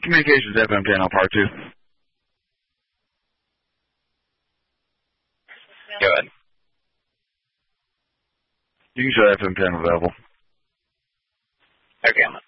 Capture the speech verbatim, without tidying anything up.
Communications F M panel part two. Go ahead. You can show F M panel available. Okay, I'm